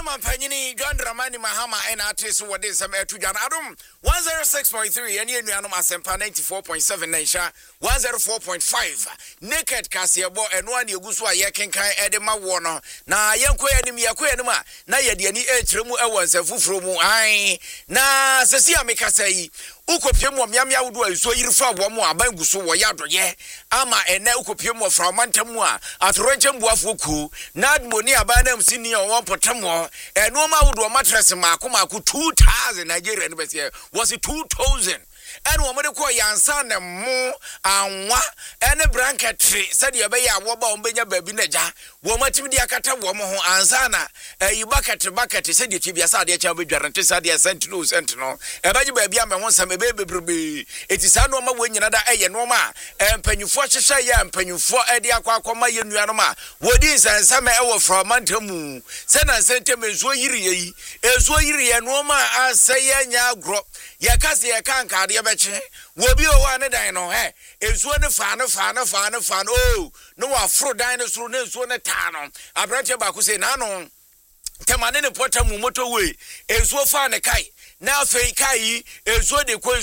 Panyini, John Dramani Mahama, and artists who are this summer to Jan Adam 106.3 and Yanum Asempa 94.7 Nation 104.5 Naked Casiabo and one Yuguswa Yakenkai Edema Warner. Na Yanko enemy Yakuenuma, Nayadiani Etremu Awas a Fufrumu I na Sasia Mikasei. Ukopyemo miamia udwa so yirifa bomo abangu so wo yado ye ama ene ukopyemo from mantamu a atorenche mbuafoku nadmoni abana msini on potamo eno ma udwa mattress maako 2000 Nigeria no besie was 2000 and wo mede ko yansa na mo anwa ene branketry said ye be ya wo ba ombenya baabi naja wo matimi dia kata wo mo ho ansa na bucket said ye tibia sa de cha bedwarante sa de sentinel e baji baabi am ho nsam bebrebe etisa no ma wonyina da eye no ma empanyufo hyehye ya empanyufo ede akwa ye nuano ma wodi nsansa ma ewo from mantamu se na sentem ezo yiri yi ezo yiri ye no ma aseye nya agro ye kase ye kanka de beche wobi o wa ne dan no ezo ne fa oh no wa fro dan ne suru ne ezo ne ta no abranche ba ku se na no temane ne potamu moto we ezo fa ne kai na fei kai ezo de ko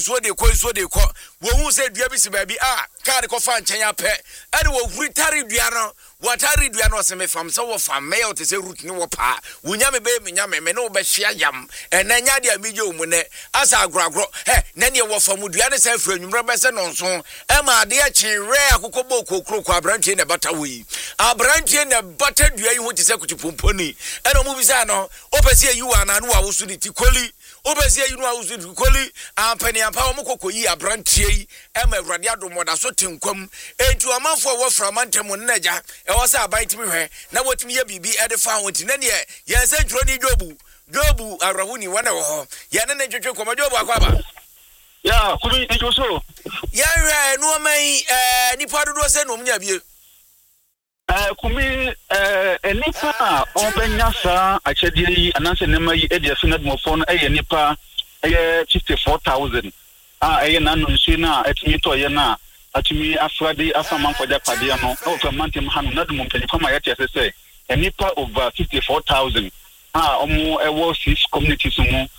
wo hu se dua bi si ba bi ka de ko fa nchen ya pe ade wo huritari dua no watari dua no se me fam se wo fam me o te se root ni wo pa wunya me be me nya me no be hia yam ena nya de amije omu ne asa agragro na ne wo fam dua ne se fra nwumra be se no nso e ma de a chenre akokobọ kokro kwa branche ne bata wi abranche ne bata dua yi ho te se kutupomponi ena mu bi sa no opese yi wa na no wa wo su ni tikoli obesi ayinu awuzu koli ampani ampa omokokoyi abrantie yi ema awrade adomoda so tenkwam entu amanfo wo framantam nnaja e wo sa abantimi hwe na wotimi ye bibi edefa honti na ne yense ntro ni jobu arahuni wana wo ho ya ne twetwe koma jobu akwaba ya kumi enjo so ya hwe no mai nipa dodo se no mnya bie kumi enipa obenya sa achediri ananse nema yi edi afinad mofon nipa 54000 nanu nsi na atimi to ye na atimi afrade afama kwaja pade no o framantem hanu nadum mpanyfa ma yete sese enipa over 54000 omo ewo 6 communities mu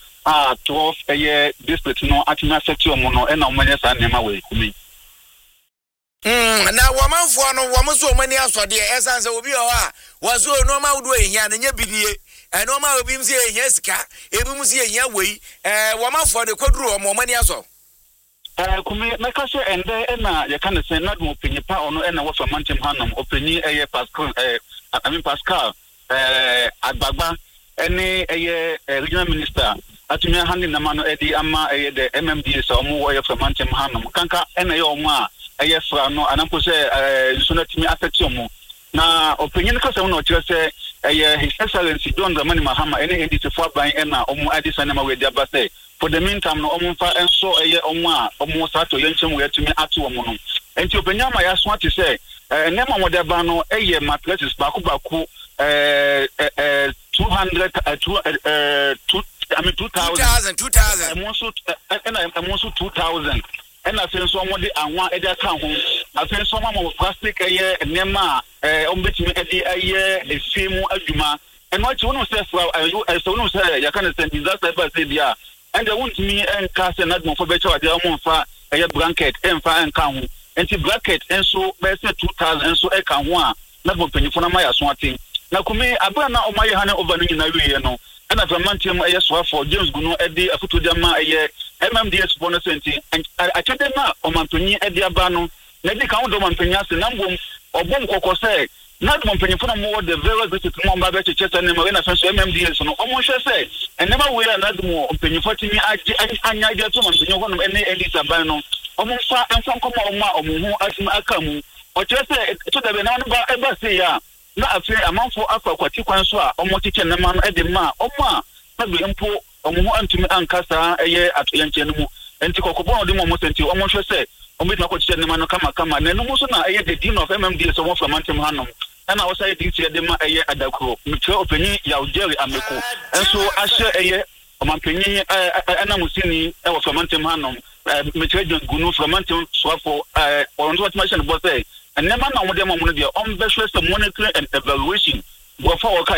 12 district no atimi affect omo no na omanya sa nema we kumi na wamanfo no wamso mani asode esanse obi o waso no ma wudo ehia na nya bidie eno ma obi msi ehia sika ebi msi ehia wei wamanfo de koduru o mani aso kumi meka se ende na ye kan se na dum opinyi pa ono na wo famantem hanam opinyi Pascal agbagba ene regional minister atumi handi na mano edi ama the MMDA so mo wo ye famantem hanam kanka ye omo a fra no anampo se sunatimi affection mu na opinion ka se no kire se His Excellency John Dramani Mahama ene ndc fo ban na omo adisa na ma we dia ba se for the meantime no omo fa enso omo a omo sato yenchemu yatumi atu omo no enti opinion ma ya so ati se nema mo de ba no mattresses baku 200 2000 almost 2000 and I think someone the anwa eda kan ho I think someone plastic nema ombetimi the same adwuma and what you know say so no say you can send disaster by say bia and they want me and cast another for better they am fa blanket and fa and kan ho and blanket and so be say 2000 and so e kan ho a na bo penifo na maya so atin na kumi abra na o maye hane over no nyina wiye no and after mantiam so for James Guno edi afuto jama MMDS bonus enti achede na omantonyi edi aba no na di kan do mantonya se na mbom obom kokose na do mantonyi fo mo the very visit mo mba be chechese ne ma na so MMDS no omo hwe se enema we na do mo mpanyi fo timi anya ide to mantonyi ho no ene Elisa ban no omo fa enfa nkoma omo ho atima akamu o chese to da be na no ba eba se ya na afi amanfo akwati kwan so a omo tike ne ma no edi ma omo a na be mpo omo antumi ankasa atoyenche no mu enti kokobon de mo senti omo hwe se omo bitna ko tike ne ma no kama na no so na the dean of MMD so mo framantem hanom na wo say di tire de ma adakro mitwe opani ya ujeri ameko enso ahye omanpanyi ana musini wo framantem hanom mitwe gunu framantem so for on what machine boss say and never na mo de mo no dia on be hwe se monitoring and evaluation go for